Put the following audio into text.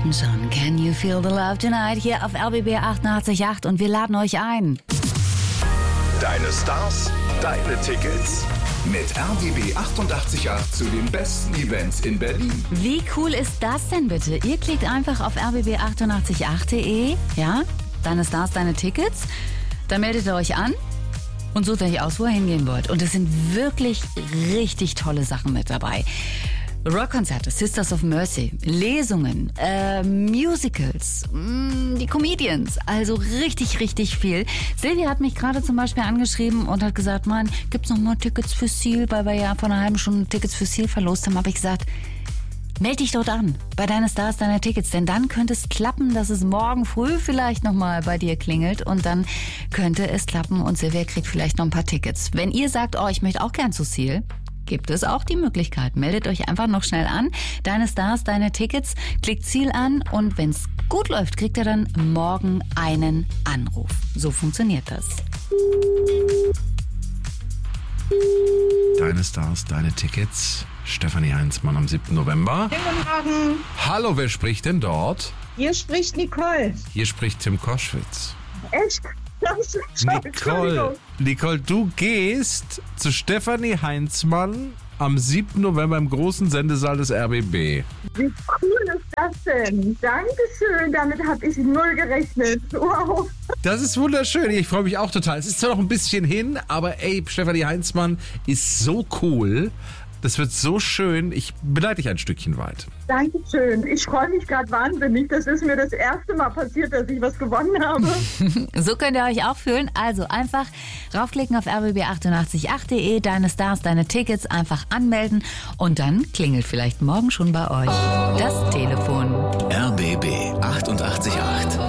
Elton John, Can You Feel the Love Tonight? Hier auf RBB 88.8 und wir laden euch ein. Deine Stars, deine Tickets. Mit RBB 88.8 zu den besten Events in Berlin. Wie cool ist das denn bitte? Ihr klickt einfach auf rbb888.de, ja? Deine Stars, deine Tickets. Dann meldet ihr euch an und sucht euch aus, wo ihr hingehen wollt. Und es sind wirklich richtig tolle Sachen mit dabei. Rockkonzerte, Sisters of Mercy, Lesungen, Musicals, die Comedians, also richtig, richtig viel. Silvia hat mich gerade zum Beispiel angeschrieben und hat gesagt, Mann, gibt's noch mal Tickets für Seal, weil wir ja vor einer halben Stunde Tickets für Seal verlost haben. Habe ich gesagt, meld dich dort an bei Deine Stars, deine Tickets, denn dann könnte es klappen, dass es morgen früh vielleicht nochmal bei dir klingelt und dann könnte es klappen und Silvia kriegt vielleicht noch ein paar Tickets. Wenn ihr sagt, oh, ich möchte auch gern zu Seal, gibt es auch die Möglichkeit. Meldet euch einfach noch schnell an. Deine Stars, deine Tickets, klickt Ziel an und wenn es gut läuft, kriegt ihr dann morgen einen Anruf. So funktioniert das. Deine Stars, deine Tickets. Stefanie Heinzmann am 7. November. Guten Morgen. Hallo, wer spricht denn dort? Hier spricht Nicole. Hier spricht Tim Koschwitz. Echt? Nicole, du gehst zu Stefanie Heinzmann am 7. November im großen Sendesaal des RBB. Wie cool ist das denn? Dankeschön, damit habe ich null gerechnet. Wow. Das ist wunderschön. Ich freue mich auch total. Es ist zwar noch ein bisschen hin, aber ey, Stefanie Heinzmann ist so cool. Das wird so schön. Ich begleite dich ein Stückchen weit. Dankeschön. Ich freue mich gerade wahnsinnig. Das ist mir das erste Mal passiert, dass ich was gewonnen habe. So könnt ihr euch auch fühlen. Also einfach raufklicken auf rbb888.de, Deine Stars, deine Tickets, einfach anmelden und dann klingelt vielleicht morgen schon bei euch das Telefon.